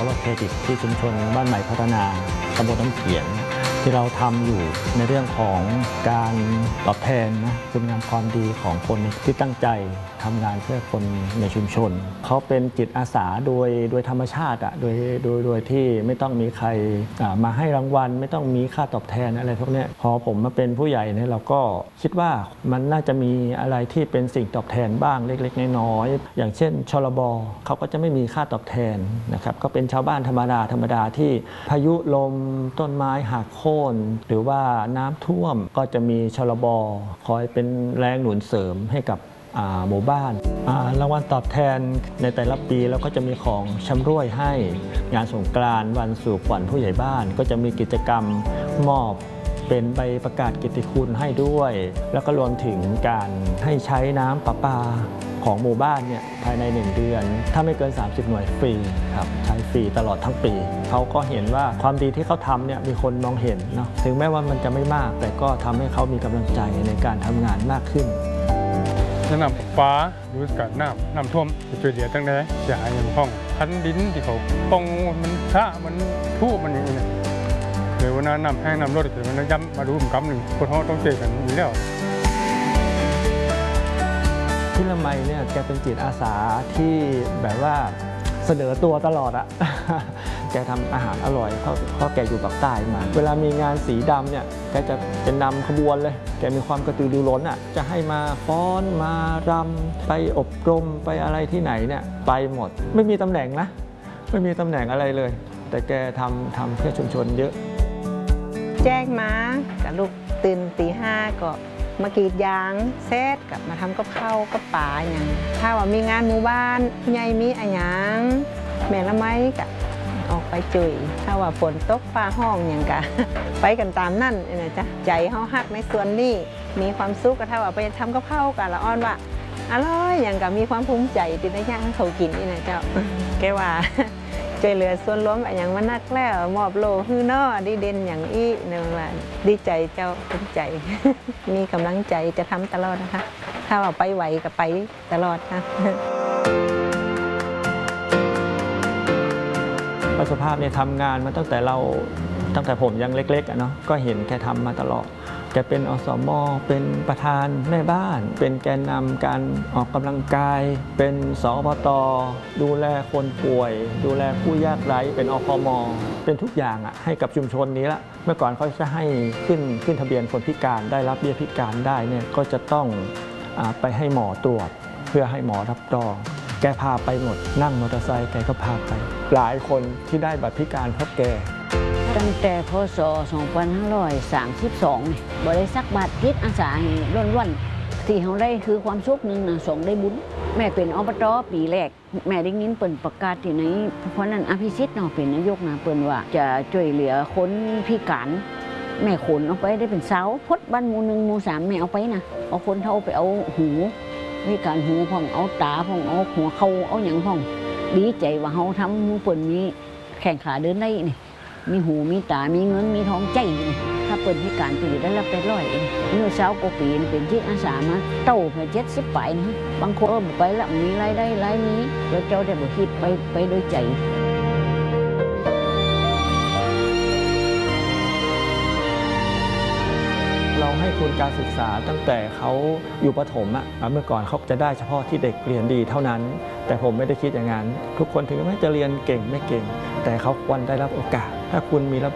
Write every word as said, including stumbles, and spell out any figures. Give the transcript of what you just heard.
แล้วก็เครดิตที่ชุมชนบ้านใหม่พัฒนาตำบลน้ำเขียงที่เราทำอยู่ในเรื่องของการตอบแทนนะคุณงามความดีของคนที่ตั้งใจทำงานเพื่อคนในชุมชนเขาเป็นจิตอาสาโดยโดยธรรมชาติอะโดยโดยโดยที่ไม่ต้องมีใครมาให้รางวัลไม่ต้องมีค่าตอบแทนอะไรพวกนี้พอผมมาเป็นผู้ใหญ่เนี่ยเราก็คิดว่ามันน่าจะมีอะไรที่เป็นสิ่งตอบแทนบ้างเล็กๆน้อยๆอย่างเช่นชลบเขาก็จะไม่มีค่าตอบแทนนะครับก็เป็นชาวบ้านธรรมดาธรรมดาที่พายุลมต้นไม้หักโค่นหรือว่าน้ำท่วมก็จะมีชลบคอยเป็นแรงหนุนเสริมให้กับหมู่บ้านรางวัลตอบแทนในแต่ละปีแล้วก็จะมีของชำร่วยให้งานสงกรานต์วันสู่ขวัญผู้ใหญ่บ้านก็จะมีกิจกรรมมอบเป็นใบประกาศเกียรติคุณให้ด้วยแล้วก็รวมถึงการให้ใช้น้ำประปาของหมู่บ้านเนี่ยภายในหนึ่งเดือนถ้าไม่เกินสามสิบหน่วยฟรีครับใช้ฟรีตลอดทั้งปีเขาก็เห็นว่าความดีที่เขาทำเนี่ยมีคนมองเห็นเนาะถึงแม้ว่ามันจะไม่มากแต่ก็ทำให้เขามีกำลังใจในการทำงานมากขึ้นน้ำฟ้าดูกับน้ำน้ำท่วมจะช่วยเหลือตั้งแต่เสียหายอย่างห้องคันดินที่เขาป้องมันชะมันทุ่มันอย่างนี้เดี๋ยววันนั้นน้ำแห้งน้ำรดเดี๋ยววันนั้นย้ำมาดูมกำหนึ่งคนเขาต้องเจอกันอยู่แล้วพี่ละไมเนี่ยแกเป็นจิตอาสาที่แบบว่าเสนอตัวตลอดอะแกทำอาหารอร่อยเพราะเพราะแกอยู่ปากใต้มาเวลามีงานสีดำเนี่ยแกจะจะนำขบวนเลยแกมีความกระตือรือร้นอะจะให้มาฟ้อนมารำไปอบรมไปอะไรที่ไหนเนี่ยไปหมดไม่มีตำแหน่งนะไม่มีตำแหน่งอะไรเลยแต่แกทำทำเพื่อชุมชนเยอะแจ้งมากับลูกตื่นตีห้าก็มากรีดยางเซตกับมาทำกับข้าวกับป่าอย่างถ้าว่ามีงานหมู่บ้านผู้ใหญ่มีอะไรอย่างแม่ละไม้กับออกไปจุยถ้าว่าฝนตกฟ้าห้องอย่างกะไปกันตามนั่นนะจ๊ะใจเขาหักในส่วนนี้มีความสุขก็ถ้าว่าไปทำกับข้าวกันละอ้อนว่าอร่อยอย่างกับมีความภูมิใจติดในย่างเขากินนี่นะเจ้าแกว่าช่วยเหลือส่วนรวมอย่างมันนักแล้วมอบโลฮือนอดีเด่นอย่างอี้หนึ่งว่าดีใจเจ้าภูมิใจมีกำลังใจจะทำตลอดนะคะถ้าว่าไปไหวก็ไปตลอดค่ะป้าสุภาพเนี่ยทำงานมาตั้งแต่เราตั้งแต่ผมยังเล็กๆอ่ะเนาะก็เห็นแกทำมาตลอดแกเป็นอสม.เป็นประธานแม่บ้านเป็นแกนนำการออกกำลังกายเป็นสอบต.ดูแลคนป่วยดูแลผู้ยากไร้เป็นอพม.เป็นทุกอย่างอ่ะให้กับชุมชนนี้ละเมื่อก่อนเขาจะให้ขึ้นขึ้นทะเบียนคนพิการได้รับเบี้ยพิการได้เนี่ยก็จะต้องไปให้หมอตรวจเพื่อให้หมอรับรองแกพาไปหมดนั่งมอเตอร์ไซค์แกก็พาไปหลายคนที่ได้บัตรพิการเพราะแกตั้งแต่พ.ศ. สองพันห้าร้อยสามสิบสองบริษัทบาทจิตอาสาล้วนๆที่เขาได้คือความสุขหนึ่งนะสองได้บุญแม่เป็นอบต.ปีแรกแม่ได้ยินเปิ่นประกาศที่ไหนเพราะนั้นอภิสิทธิ์เนาะเป็นนายกนะเปิ่นว่าจะช่วยเหลือคนพิการแม่ขนเอาไปได้เป็นเสาพดบ้านหมู่หนึ่งหมู่สามแม่เอาไปนะเอาคนเท่าไปเอาหูพิการหูพ่องเอาตาพ่องเอาหัวเข่าเอาหยังพ่องดีใจว่าเขาทำมูเปิ่นมีแข่งขาเดินได้นี่มีหูมีตามีเงินมีท้องใจถ้าเปิดพิการปีได้ละเป็นร้อยเมื่อเช้ากว่าปีเป็นที่อาสามาเต้าเพื่อเจ็ดสิบไปนะบางคนไปแล้วมีรายได้รายนี้แล้วเจ้าได้บอกคิดไปไปโดยใจเราให้ทุนการศึกษาตั้งแต่เขาอยู่ประถมอะเมื่อก่อนเขาจะได้เฉพาะที่เด็กเรียนดีเท่านั้นแต่ผมไม่ได้คิดอย่างนั้นทุกคนถึงแม้จะเรียนเก่งไม่เก่งแต่เขาควรได้รับโอกาสถ้าคุณมี